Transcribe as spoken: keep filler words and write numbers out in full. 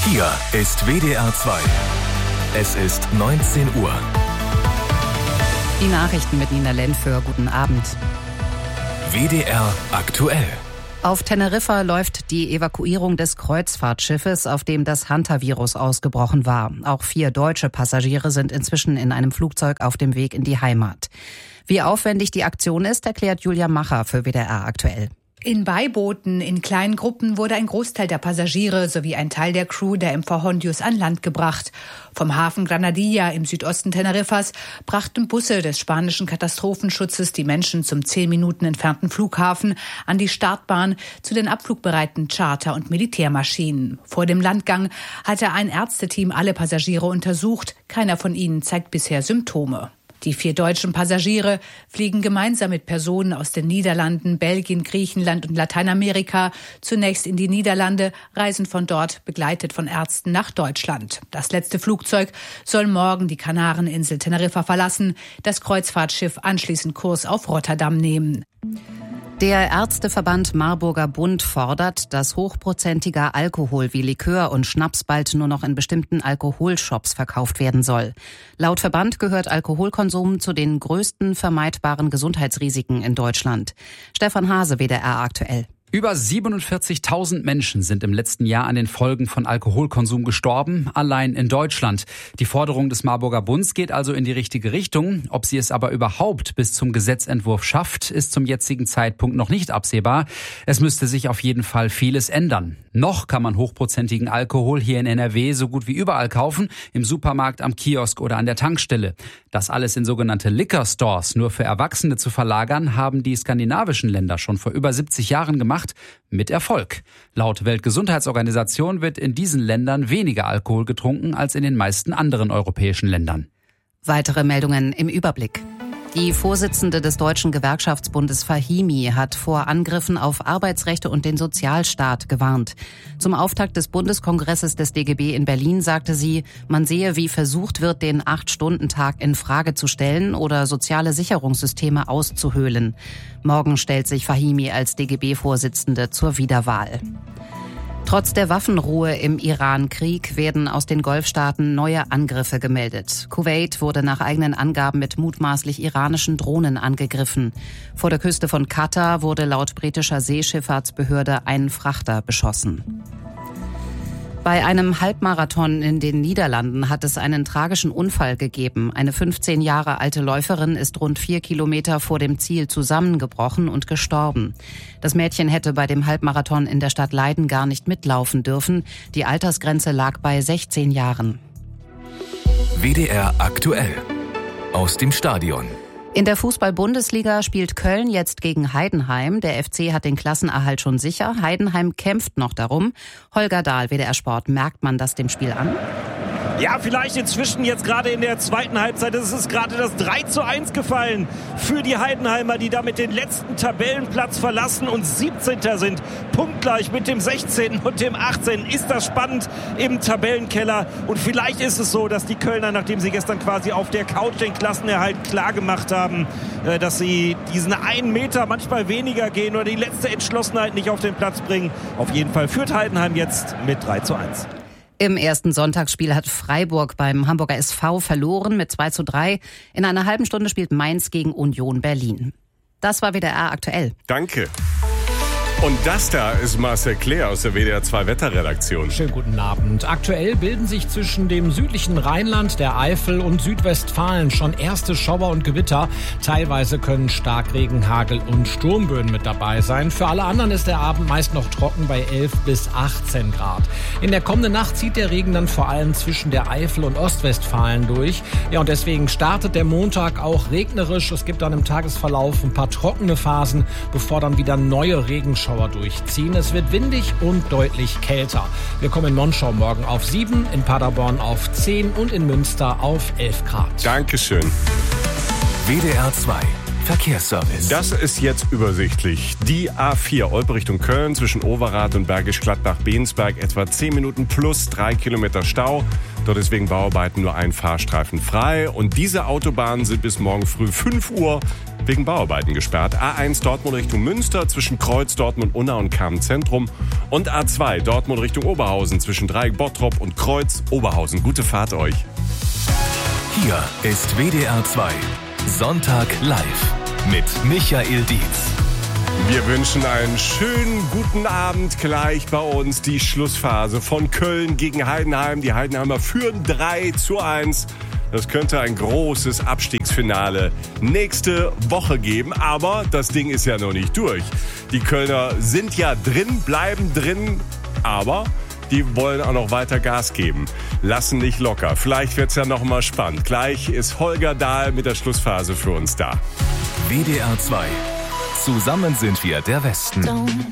Hier ist W D R zwei. Es ist neunzehn Uhr. Die Nachrichten mit Nina Lenföhr. Guten Abend. W D R aktuell. Auf Teneriffa läuft die Evakuierung des Kreuzfahrtschiffes, auf dem das Hantavirus ausgebrochen war. Auch vier deutsche Passagiere sind inzwischen in einem Flugzeug auf dem Weg in die Heimat. Wie aufwendig die Aktion ist, erklärt Julia Macher für W D R aktuell. In Beibooten in kleinen Gruppen wurde ein Großteil der Passagiere sowie ein Teil der Crew der M V Hondius an Land gebracht. Vom Hafen Granadilla im Südosten Teneriffas brachten Busse des spanischen Katastrophenschutzes die Menschen zum zehn Minuten entfernten Flughafen an die Startbahn zu den abflugbereiten Charter- und Militärmaschinen. Vor dem Landgang hatte ein Ärzteteam alle Passagiere untersucht. Keiner von ihnen zeigt bisher Symptome. Die vier deutschen Passagiere fliegen gemeinsam mit Personen aus den Niederlanden, Belgien, Griechenland und Lateinamerika zunächst in die Niederlande, reisen von dort begleitet von Ärzten nach Deutschland. Das letzte Flugzeug soll morgen die Kanareninsel Teneriffa verlassen, das Kreuzfahrtschiff anschließend Kurs auf Rotterdam nehmen. Der Ärzteverband Marburger Bund fordert, dass hochprozentiger Alkohol wie Likör und Schnaps bald nur noch in bestimmten Alkoholshops verkauft werden soll. Laut Verband gehört Alkoholkonsum zu den größten vermeidbaren Gesundheitsrisiken in Deutschland. Stefan Hase, W D R aktuell. Über siebenundvierzigtausend Menschen sind im letzten Jahr an den Folgen von Alkoholkonsum gestorben, allein in Deutschland. Die Forderung des Marburger Bunds geht also in die richtige Richtung. Ob sie es aber überhaupt bis zum Gesetzentwurf schafft, ist zum jetzigen Zeitpunkt noch nicht absehbar. Es müsste sich auf jeden Fall vieles ändern. Noch kann man hochprozentigen Alkohol hier in N R W so gut wie überall kaufen, im Supermarkt, am Kiosk oder an der Tankstelle. Das alles in sogenannte Liquor Stores nur für Erwachsene zu verlagern, haben die skandinavischen Länder schon vor über siebzig Jahren gemacht. Mit Erfolg. Laut Weltgesundheitsorganisation wird in diesen Ländern weniger Alkohol getrunken als in den meisten anderen europäischen Ländern. Weitere Meldungen im Überblick. Die Vorsitzende des Deutschen Gewerkschaftsbundes Fahimi hat vor Angriffen auf Arbeitsrechte und den Sozialstaat gewarnt. Zum Auftakt des Bundeskongresses des D G B in Berlin sagte sie, man sehe, wie versucht wird, den Acht-Stunden-Tag in Frage zu stellen oder soziale Sicherungssysteme auszuhöhlen. Morgen stellt sich Fahimi als D G B-Vorsitzende zur Wiederwahl. Trotz der Waffenruhe im Iran-Krieg werden aus den Golfstaaten neue Angriffe gemeldet. Kuwait wurde nach eigenen Angaben mit mutmaßlich iranischen Drohnen angegriffen. Vor der Küste von Katar wurde laut britischer Seeschifffahrtsbehörde ein Frachter beschossen. Bei einem Halbmarathon in den Niederlanden hat es einen tragischen Unfall gegeben. Eine fünfzehn Jahre alte Läuferin ist rund vier Kilometer vor dem Ziel zusammengebrochen und gestorben. Das Mädchen hätte bei dem Halbmarathon in der Stadt Leiden gar nicht mitlaufen dürfen. Die Altersgrenze lag bei sechzehn Jahren. W D R aktuell. Aus dem Stadion. In der Fußball-Bundesliga spielt Köln jetzt gegen Heidenheim. Der F C hat den Klassenerhalt schon sicher. Heidenheim kämpft noch darum. Holger Dahl, W D R Sport. Merkt man das dem Spiel an? Ja, vielleicht inzwischen jetzt gerade in der zweiten Halbzeit. Es ist gerade das drei zu eins gefallen für die Heidenheimer, die damit den letzten Tabellenplatz verlassen und siebzehnter sind. Punktgleich mit dem sechzehnten und dem achtzehnten Ist das spannend im Tabellenkeller. Und vielleicht ist es so, dass die Kölner, nachdem sie gestern quasi auf der Couch den Klassenerhalt klar gemacht haben, dass sie diesen einen Meter manchmal weniger gehen oder die letzte Entschlossenheit nicht auf den Platz bringen. Auf jeden Fall führt Heidenheim jetzt mit drei zu eins. Im ersten Sonntagsspiel hat Freiburg beim Hamburger S V verloren mit zwei zu drei. In einer halben Stunde spielt Mainz gegen Union Berlin. Das war W D R aktuell. Danke. Und das da ist Marcel Claire aus der W D R zwei Wetterredaktion. Schönen guten Abend. Aktuell bilden sich zwischen dem südlichen Rheinland, der Eifel und Südwestfalen schon erste Schauer und Gewitter. Teilweise können Starkregen, Hagel und Sturmböen mit dabei sein. Für alle anderen ist der Abend meist noch trocken bei elf bis achtzehn Grad. In der kommenden Nacht zieht der Regen dann vor allem zwischen der Eifel und Ostwestfalen durch. Ja, und deswegen startet der Montag auch regnerisch. Es gibt dann im Tagesverlauf ein paar trockene Phasen, bevor dann wieder neue Regenschauer durchziehen. Es wird windig und deutlich kälter. Wir kommen in Monschau morgen auf sieben, in Paderborn auf zehn und in Münster auf elf Grad. Dankeschön. W D R zwei Verkehrsservice. Das ist jetzt übersichtlich. Die A vier, Olpe Richtung Köln, zwischen Overath und Bergisch Gladbach-Bensberg, etwa zehn Minuten plus drei Kilometer Stau. Dort ist wegen Bauarbeiten nur ein Fahrstreifen frei. Und diese Autobahnen sind bis morgen früh fünf Uhr wegen Bauarbeiten gesperrt. A eins Dortmund Richtung Münster, zwischen Kreuz, Dortmund, Unna und Kamen-Zentrum. Und A zwei Dortmund Richtung Oberhausen, zwischen Dreieck, Bottrop und Kreuz, Oberhausen. Gute Fahrt euch. Hier ist W D R zwei. Sonntag live mit Michael Dietz. Wir wünschen einen schönen guten Abend. Gleich bei uns die Schlussphase von Köln gegen Heidenheim. Die Heidenheimer führen drei zu eins. Das könnte ein großes Abstiegsfinale nächste Woche geben. Aber das Ding ist ja noch nicht durch. Die Kölner sind ja drin, bleiben drin. Aber die wollen auch noch weiter Gas geben. Lassen nicht locker. Vielleicht wird's ja noch mal spannend. Gleich ist Holger Dahl mit der Schlussphase für uns da. W D R zwei. Zusammen sind wir der Westen.